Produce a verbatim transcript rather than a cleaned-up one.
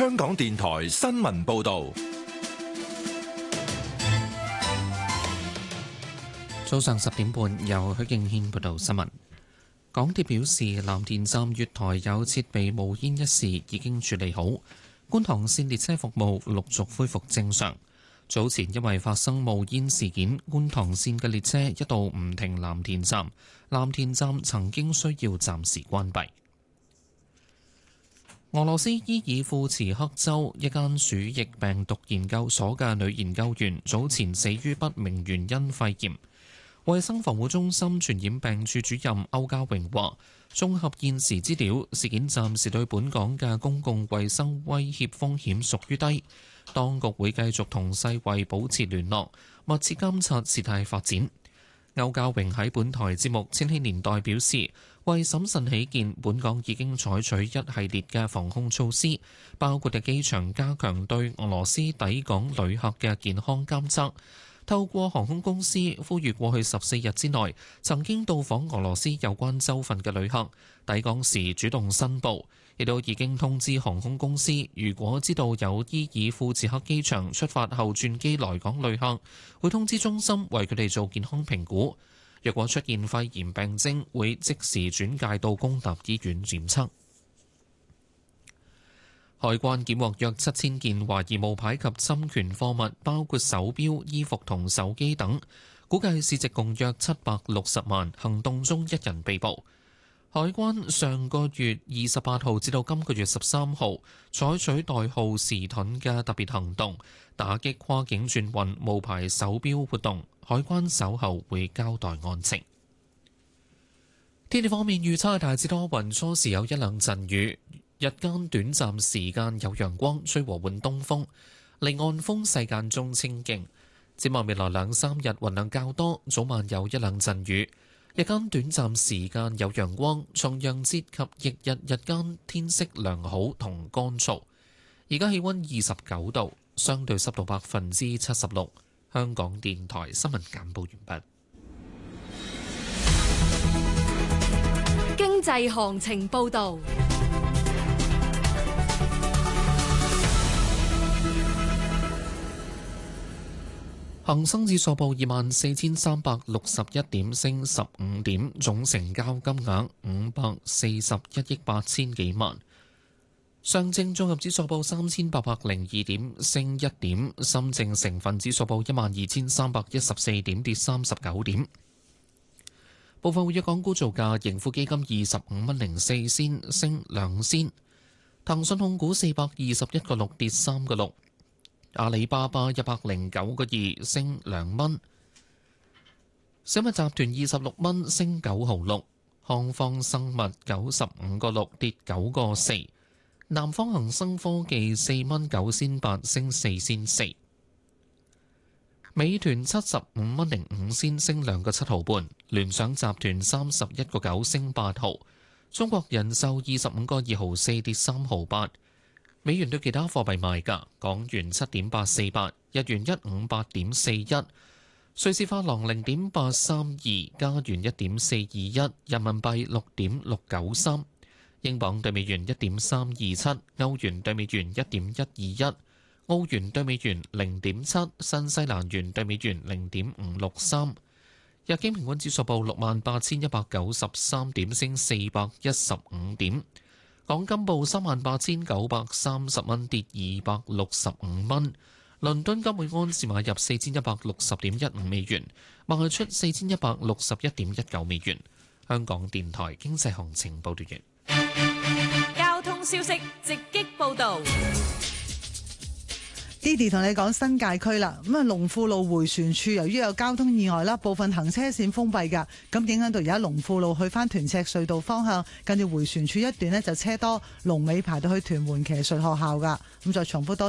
香港電台新聞報道。 早上十點半，由許敬軒報道新聞。港鐵表示，藍田站月台有設備冒煙一事已經處理好，觀塘線列車服務陸續恢復正常。早前因為發生冒煙事件，觀塘線嘅列車一度唔停藍田站，藍田站曾經需要暫時關閉。俄羅斯伊爾庫茨克州一間鼠疫病毒研究所嘅女研究員早前死於不明原因肺炎。衛生防護中心傳染病處主任歐家榮話，綜合現時資料，事件暫時對本港嘅公共衛生威脅風險屬於低。當局會繼續同世衛保持聯絡，密切監察事態發展。歐家榮喺本台節目《千禧年代》表示，為審慎起見，本港已經採取一系列嘅防控措施，包括喺機場加強對俄羅斯抵港旅客嘅健康監測。透過航空公司呼籲過去十四日之內曾經到訪俄羅斯有關州份嘅旅客抵港時主動申報，亦都已經通知航空公司，如果知道有伊爾庫茨克機場出發後轉機來港旅客，會通知中心為佢哋做健康評估。若果出現肺炎病徵，會即時轉介到公立醫院檢測。海關檢獲約七千件懷疑冒牌及侵權貨物，包括手錶、衣服同手機等，估計市值共約七百六十萬。行動中一人被捕。海關上個月二十八號至到今個月十三號採取代號時盾嘅特別行動，打擊跨境轉運冒牌手錶活動。海關稍後會交代案情。天氣方面預測大致多雲，初時有一兩陣雨。日間短暫時間有陽光，吹和緩東風，離岸風勢間中清勁。展望未來兩三日雲量較多，早晚有一兩陣雨。日間短暫時間有陽光，重陽節及翌日日間天色良好同乾燥。而家氣溫二十九度，相對濕度百分之七十六。香港電台新聞簡報完畢。 經濟行情報導。 恒生指數報二萬四千三百六十一點，升十五點，總成交金額五百四十一億八千幾萬。上證綜合指數報三千八百零二點，升一點。深證成分指數報一萬二千三百一十四點，跌三十九點。部分活躍港股造價，盈富基金二十五蚊零四仙，升兩仙。騰訊控股四百二十一個六，跌三個六。阿里巴巴一百零九個二，升兩蚊。小米集團二十六蚊，升九毫六。康方生物九十五個六，跌九個四。南方恒生科技四蚊九仙八，升四仙四。美團七十五蚊零五仙，升兩個七毫半。聯想集團三十一個九，升八毫。中國人壽二十五個二毫四，跌三毫八。美元對其他貨幣賣價：港元七點八四八，日元一五八點四一，瑞士法郎零點八三二，加元一點四二一，人民幣六點六九三，英鎊對美元一點三二七，歐元對美元一點一二一，澳元對美元零點七，新西蘭元對美元零點五六三。日經平均指數報六萬八千一百九十三點，升四百一十五點。港金報三萬八千九百三十蚊，跌二百六十五蚊。倫敦金每安士買入四千一百六十點一五美元，賣出四千一百六十一點一九美元。香港電台經濟行情報道完。 交通消息直擊報導。 Didi 同你講新界區啦，咁啊龍富路迴旋處由於有交通意外啦，部分行車線封閉㗎，咁影響到而家龍富路去返屯赤隧道方向，近住迴旋處一段呢就車多，龍尾排到去屯門騎術學校㗎，咁再重複多。